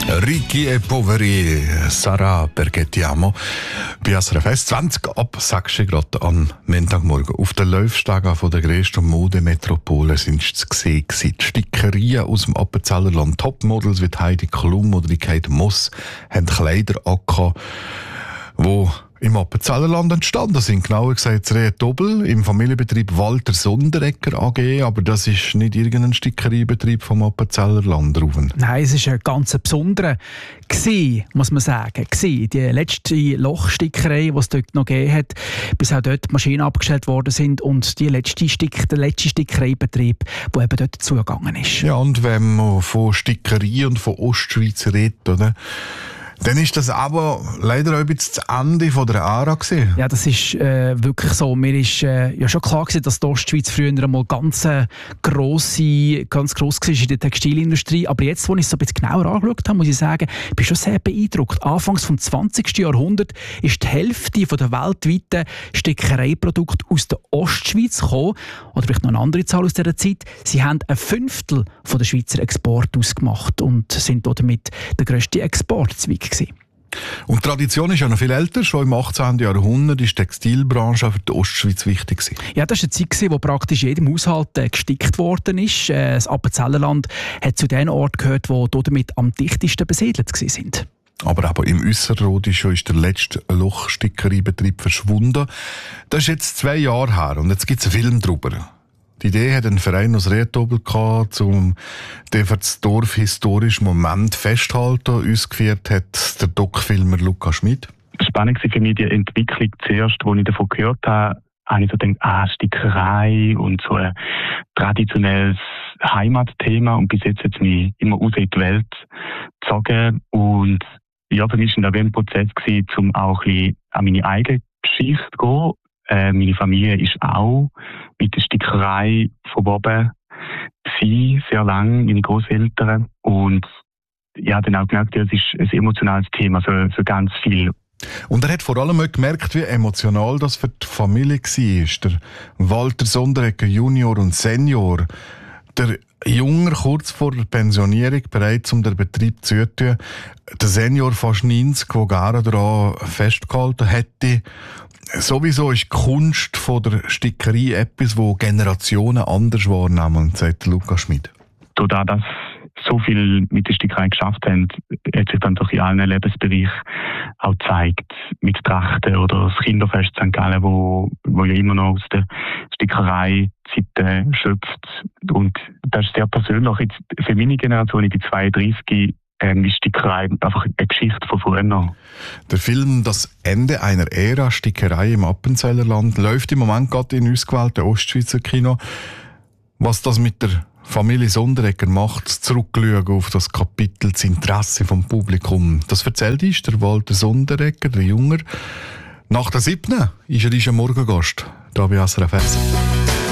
Ricchi e poveri, Sarà perché ti amo. Bei SRF 20 ab 6 Grad am Montagmorgen. Auf den Laufstegen von der grössten Modemetropole sind zu sehen. Die Stickerien aus dem Appenzellerland. Topmodels wie Heidi Klum oder Kate Moss haben Kleider angehabt, die im Appenzellerland entstanden sind. Genauer gesagt, Rehentobel im Familienbetrieb Walter Sonderegger AG, aber das ist nicht irgendein Stickeriebetrieb vom Appenzellerland. Nein, es war ein ganz besonderer, muss man sagen. Die letzte Lochstickerei, die es dort noch gegeben hat, bis auch dort die Maschinen abgestellt worden sind und der letzte Stickereibetrieb, der eben dort zugegangen ist. Ja, und wenn man von Stickerei und von Ostschweiz redet, oder? Dann ist das aber leider auch ein bisschen das Ende von der Ära gewesen. Ja, das ist wirklich so. Mir ist ja schon klar gewesen, dass die Ostschweiz früher einmal ganz gross war in der Textilindustrie. Aber jetzt, als ich es so ein bisschen genauer angeschaut habe, muss ich sagen, ich bin schon sehr beeindruckt. Anfangs des 20. Jahrhunderts ist die Hälfte der weltweiten Stickereiprodukte aus der Ostschweiz gekommen. Oder vielleicht noch eine andere Zahl aus dieser Zeit. Sie haben ein Fünftel der Schweizer Export ausgemacht und sind damit der grösste Exportzweig. Und die Tradition ist ja noch viel älter. Schon im 18. Jahrhundert war die Textilbranche für die Ostschweiz wichtig. Ja, das war eine Zeit, wo praktisch jedem Haushalt gestickt worden ist. Das Appenzellerland hat zu den Orten gehört, die damit am dichtesten besiedelt waren. Aber im Üsserrhodischen ist der letzte Lochstickereibetrieb verschwunden. Das ist jetzt 2 Jahre her und jetzt gibt es einen Film darüber. Die Idee hat ein Verein aus Rehentobel gehabt, um den für das Dorf historischen Moment festzuhalten. Uns geführt hat der Doc-Filmer Lukas Schmid. Spannend war für mich die Entwicklung zuerst, als ich davon gehört habe, habe ich so gedacht, Stickerei und so ein traditionelles Heimatthema. Und bis jetzt hat es mich immer raus in die Welt gezogen. Und ja, für mich war das ein Prozess, um auch ein bisschen an meine eigene Geschichte zu gehen. Meine Familie ist auch mit der Stickerei verwoben gewesen, sehr lang, meine Großeltern. Und ja, dann auch gemerkt, das ist ein emotionales Thema für ganz viel. Und er hat vor allem auch gemerkt, wie emotional das für die Familie war. Der Walter Sonderegger Junior und Senior, der Junger kurz vor der Pensionierung bereit, um den Betrieb zu tun. Der Senior fast 90, der gerne daran festgehalten hätte. Sowieso ist die Kunst von der Stickerei etwas, wo Generationen anders wahrnehmen, sagt Lukas Schmid. Dadurch, dass so viel mit der Stickerei geschafft haben, hat sich dann doch in allen Lebensbereichen auch gezeigt. Mit Trachten oder das Kinderfest St. Gallen, wo ja immer noch aus der Stickerei-Zeit schöpft. Und das ist sehr persönlich. Jetzt für meine Generation, ich bin 32, ist Stickerei einfach eine Geschichte von früher. Der Film «Das Ende einer Ära, Stickerei im Appenzellerland» läuft im Moment gerade in ausgewählten Ostschweizer Kino. Was das mit der Familie Sonderegger macht, zurückschauen auf das Kapitel, das Interesse vom Publikum. Das erzählt uns der Walter Sonderegger, der Junger. Nach der 7. ist er ein Morgengast, hier bei SRF 1.